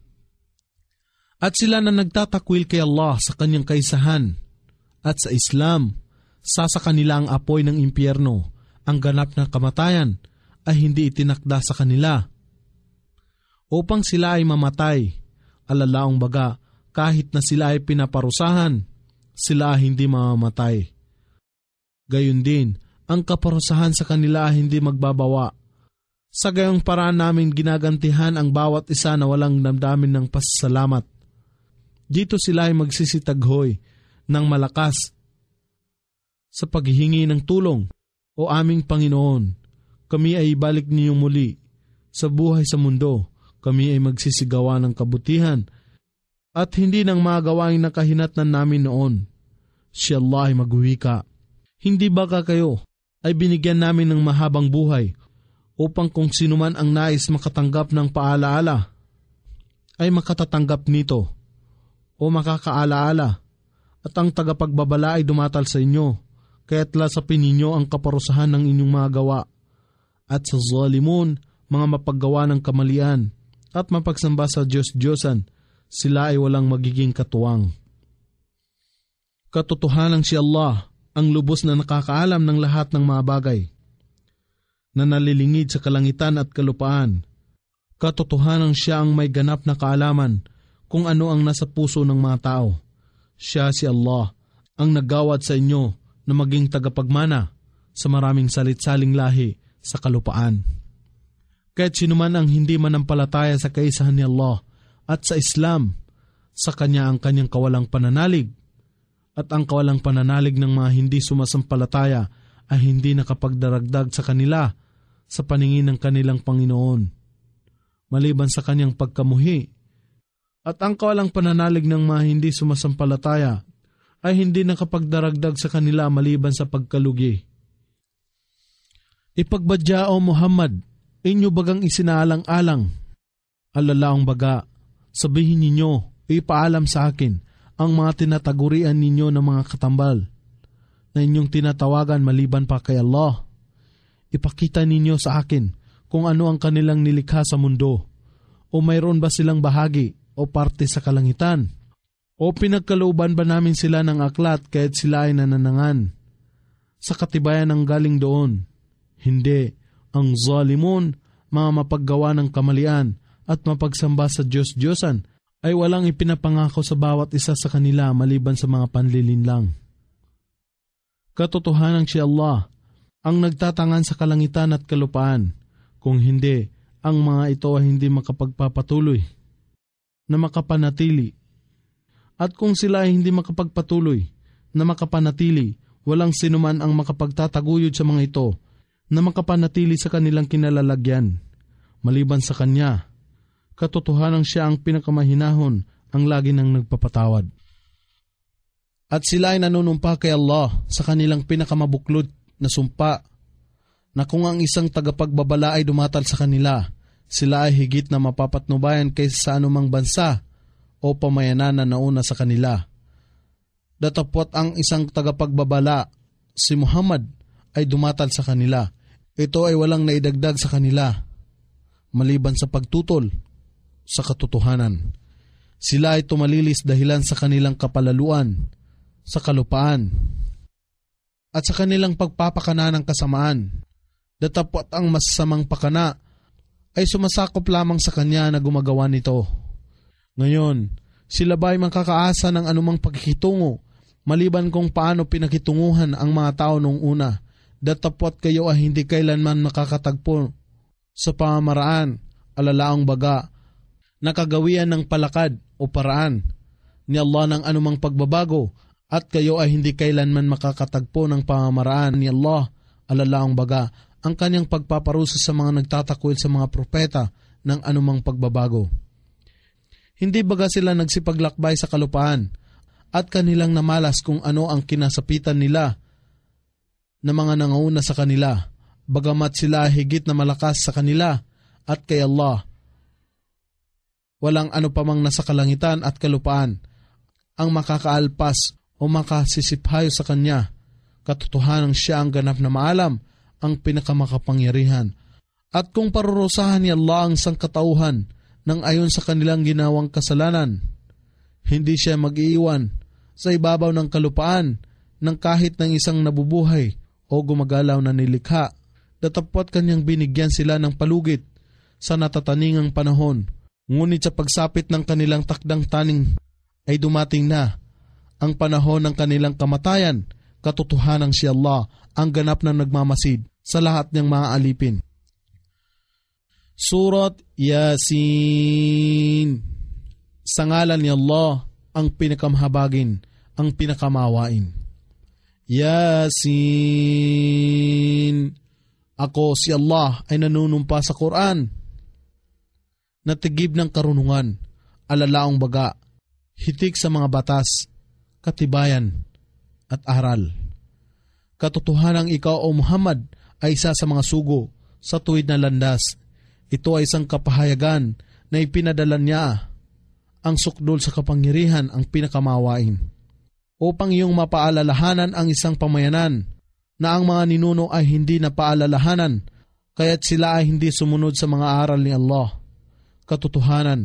At sila na nagtatakwil kay Allah sa kanyang kaisahan at sa Islam, sa sa kanila ang apoy ng impyerno, ang ganap na kamatayan ay hindi itinakda sa kanila. Upang sila ay mamatay, alalaong baga, kahit na sila ay pinaparusahan, sila hindi mamamatay. Gayon din, ang kaparusahan sa kanila ay hindi magbabawa. Sa gayong paraan namin ginagantihan ang bawat isa na walang damdamin ng pasasalamat. Dito sila ay magsisitaghoy ng malakas sa paghihingi ng tulong. O aming Panginoon, kami ay ibalik niyong muli sa buhay sa mundo. Kami ay magsisigawa ng kabutihan at hindi ng mga gawaing nakahinatnan namin noon. Si Allah ay magwika. Hindi ba ka kayo ay binigyan namin ng mahabang buhay upang kung sino man ang nais makatanggap ng paalaala ay makatatanggap nito o makakaalaala at ang tagapagbabala ay dumatal sa inyo kaya't lasapin ninyo ang kaparusahan ng inyong mga gawa at sa zalimun mga mapaggawa ng kamalian at mapagsamba sa Diyos-Diyosan sila ay walang magiging katuwang. Katotohanan si Allah ang lubos na nakakaalam ng lahat ng mga bagay na nalilingid sa kalangitan at kalupaan. Katotohanan siya ang may ganap na kaalaman kung ano ang nasa puso ng mga tao. Siya si Allah ang naggawad sa inyo na maging tagapagmana sa maraming salit-saling lahi sa kalupaan. Kahit sinuman ang hindi manampalataya sa kaisahan ni Allah at sa Islam, sa Kanya ang Kanyang kawalang pananalig, at ang kawalang pananalig ng mga hindi sumasampalataya ay hindi nakapagdaragdag sa kanila sa paningin ng kanilang Panginoon, maliban sa Kanyang pagkamuhi. At ang kawalang pananalig ng mga hindi sumasampalataya ay hindi nakapagdaragdag sa kanila maliban sa pagkalugi. Ipagbadya o Muhammad, inyo bagang isinaalang-alang? Alalaong baga, sabihin ninyo, ipaalam sa akin ang mga tinatagurian ninyo ng mga katambal na inyong tinatawagan maliban pa kay Allah. Ipakita ninyo sa akin kung ano ang kanilang nilikha sa mundo, o mayroon ba silang bahagi o parte sa kalangitan, o pinagkalooban ba namin sila ng aklat kahit sila ay nananangan sa katibayan ng galing doon. Hindi, ang zalimun, mga mapaggawa ng kamalian at mapagsamba sa Diyos-Diyosan, ay walang ipinapangako sa bawat isa sa kanila maliban sa mga panlilinlang. Katotohanan si Allah ang nagtatangan sa kalangitan at kalupaan. Kung hindi, ang mga ito ay hindi makapagpapatuloy na makapanatili. At kung sila ay hindi makapagpatuloy na makapanatili, walang sinuman ang makapagtataguyod sa mga ito na makapanatili sa kanilang kinalalagyan, maliban sa Kanya. Katotohanan siya ang pinakamahinahon, ang lagi nang nagpapatawad. At sila ay nanunumpa kay Allah sa kanilang pinakamabuklod na sumpa, na kung ang isang tagapagbabala ay dumatal sa kanila, sila ay higit na mapapatnubayan kaysa sa anumang bansa o pamayanan na nauna sa kanila. Datapwat ang isang tagapagbabala, si Muhammad, ay dumatal sa kanila. Ito ay walang naidagdag sa kanila, maliban sa pagtutol sa katotohanan. Sila ay tumalilis dahilan sa kanilang kapalaluan, sa kalupaan, at sa kanilang pagpapakana ng kasamaan. Datapwat ang masasamang pakana ay sumasakop lamang sa Kanya na gumagawa nito. Ngayon, sila ba ay makakaasa ng anumang pagkikitungo, maliban kung paano pinakitunguhan ang mga tao noong una? Datapwat kayo ay hindi kailanman makakatagpo sa pamamaraan, alalaang baga, nakagawian ng palakad o paraan ni Allah ng anumang pagbabago, at kayo ay hindi kailanman makakatagpo ng pamamaraan ni Allah, alalaang baga, ang Kanyang pagpaparusa sa mga nagtatakwil sa mga propeta ng anumang pagbabago. Hindi baga sila nagsipaglakbay sa kalupaan at kanilang namalas kung ano ang kinasapitan nila na mga nangauna sa kanila, bagamat sila higit na malakas sa kanila at kay Allah. Walang ano pamang nasa kalangitan at kalupaan ang makakaalpas o makasisiphayo sa Kanya. Katotohanan siya ang ganap na maalam, ang pinakamakapangyarihan. At kung parurusahan ni Allah ang sangkatauhan ng ayon sa kanilang ginawang kasalanan, hindi siya mag-iiwan sa ibabaw ng kalupaan ng kahit ng isang nabubuhay o gumagalaw na nilikha. Datapwat Kanyang binigyan sila ng palugit sa natataningang panahon. Ngunit sa pagsapit ng kanilang takdang taning ay dumating na ang panahon ng kanilang kamatayan. Katotohanan si Allah ang ganap na nagmamasid sa lahat ng mga alipin. Surat Yasin. Sa ngalan ni Allah, ang pinakamhabagin, ang pinakamawain. Yasin. Ako si Allah ay nanunumpa sa Quran, natigib ng karunungan, alalaong baga, hitik sa mga batas, katibayan, at aral. Katotohanang ikaw o Muhammad ay isa sa mga sugo sa tuwid na landas. Ito ay isang kapahayagan na ipinadala niya, ang sukdol sa kapangyarihan, ang pinakamawain, upang iyong mapaalalahanan ang isang pamayanan na ang mga ninuno ay hindi napaalalahanan, kaya't sila ay hindi sumunod sa mga aral ni Allah. Katotohanan,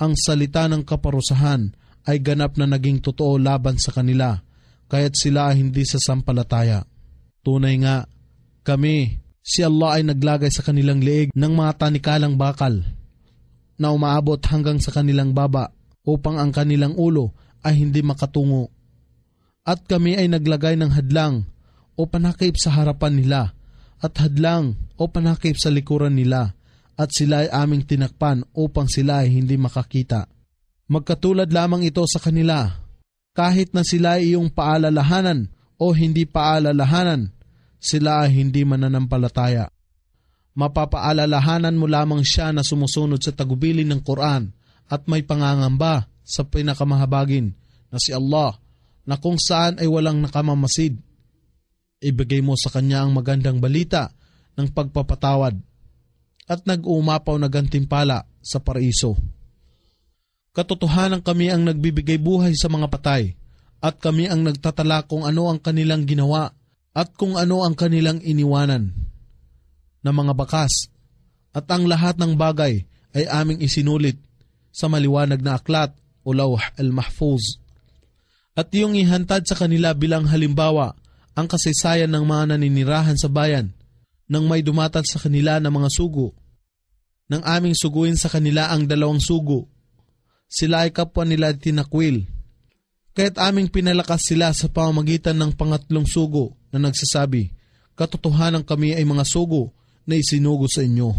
ang salita ng kaparusahan ay ganap na naging totoo laban sa kanila, kaya't sila ay hindi sasampalataya. Tunay nga, kami, si Allah ay naglagay sa kanilang leeg ng mga tanikalang bakal na umaabot hanggang sa kanilang baba upang ang kanilang ulo ay hindi makatungo. At kami ay naglagay ng hadlang o panakip sa harapan nila at hadlang o panakip sa likuran nila, at sila ay aming tinakpan upang sila ay hindi makakita. Magkatulad lamang ito sa kanila, kahit na sila ay iyong paalalahanan o hindi paalalahanan, sila ay hindi mananampalataya. Mapapaalalahanan mo lamang siya na sumusunod sa tagubilin ng Quran at may pangangamba sa pinakamahabagin na si Allah, na kung saan ay walang nakamamasid. Ibigay mo sa kanya ang magandang balita ng pagpapatawad at nag-uumapaw na gantimpala sa paraiso. Katotohanan, kami ang nagbibigay buhay sa mga patay, at kami ang nagtatala kung ano ang kanilang ginawa at kung ano ang kanilang iniwanan na mga bakas, at ang lahat ng bagay ay aming isinulit sa maliwanag na aklat o lawh al-mahfuz. At iyong ihantad sa kanila bilang halimbawa ang kasaysayan ng mga naninirahan sa bayan nang may dumatal sa kanila ng mga sugo. Nang aming suguin sa kanila ang dalawang sugo, sila ay kapwa nila tinakwil. Kaya't aming pinalakas sila sa pamamagitan ng pangatlong sugo na nagsasabi, katotohanan, kami ay mga sugo na isinugo sa inyo.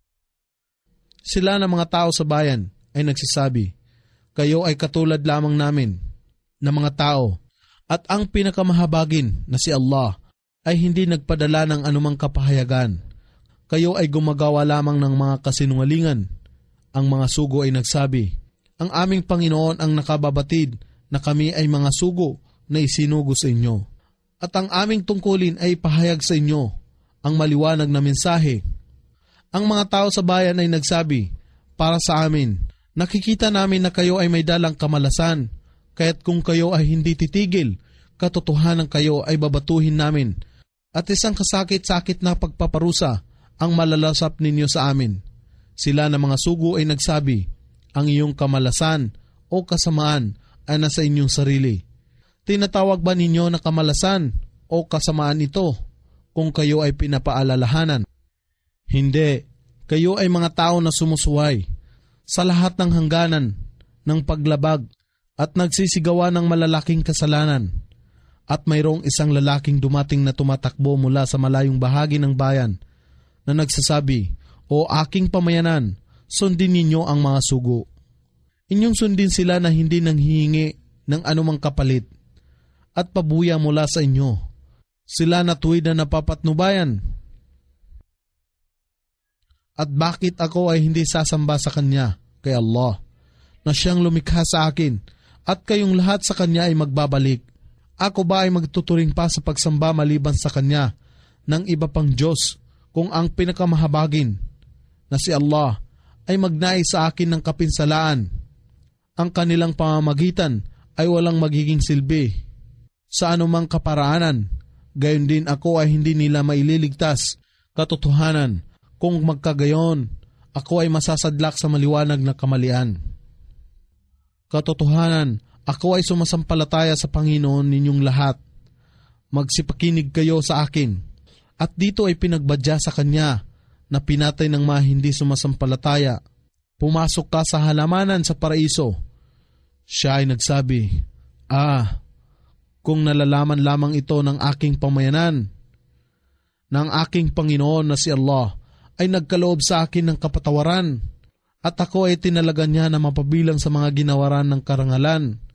Sila na mga tao sa bayan ay nagsasabi, kayo ay katulad lamang namin na mga tao, at ang pinakamahabagin na si Allah ay hindi nagpadala ng anumang kapahayagan. Kayo ay gumagawa lamang ng mga kasinungalingan. Ang mga sugo ay nagsabi, ang aming Panginoon ang nakababatid na kami ay mga sugo na isinugo sa inyo. At ang aming tungkulin ay pahayag sa inyo ang maliwanag na mensahe. Ang mga tao sa bayan ay nagsabi, para sa amin, nakikita namin na kayo ay may dalang kamalasan, kaya't kung kayo ay hindi titigil, katotohanan kayo ay babatuhin namin, at isang kasakit-sakit na pagpaparusa ang malalasap ninyo sa amin. Sila na mga sugo ay nagsabi, ang iyong kamalasan o kasamaan ay nasa inyong sarili. Tinatawag ba ninyo na kamalasan o kasamaan ito kung kayo ay pinapaalalahanan? Hindi, kayo ay mga tao na sumusuway sa lahat ng hangganan ng paglabag at nagsisigawa ng malalaking kasalanan. At mayroong isang lalaking dumating na tumatakbo mula sa malayong bahagi ng bayan na nagsasabi, o aking pamayanan, sundin ninyo ang mga sugo. Inyong sundin sila na hindi nanghihingi ng anumang kapalit at pabuya mula sa inyo. Sila na tuwid na napapatnubayan. At bakit ako ay hindi sasamba sa Kanya, kay Allah, na Siyang lumikha sa akin, at kayong lahat sa Kanya ay magbabalik? Ako ba ay magtuturing pa sa pagsamba maliban sa Kanya ng iba pang Diyos, kung ang pinakamahabagin na si Allah ay magnais sa akin ng kapinsalaan? Ang kanilang pamamagitan ay walang magiging silbi sa anumang kaparaanan, gayon din ako ay hindi nila maililigtas. Katotohanan, kung magkagayon, ako ay masasadlak sa maliwanag na kamalian. Katotohanan, ako ay sumasampalataya sa Panginoon ninyong lahat. Magsipakinig kayo sa akin. At dito ay pinagbadya sa Kanya na pinatay ng mga hindi sumasampalataya. Pumasok ka sa halamanan sa paraiso. Siya ay nagsabi, ah, kung nalalaman lamang ito ng aking pamayanan, na ang aking Panginoon na si Allah ay nagkaloob sa akin ng kapatawaran, at ako ay tinalaga niya na mapabilang sa mga ginawaran ng karangalan.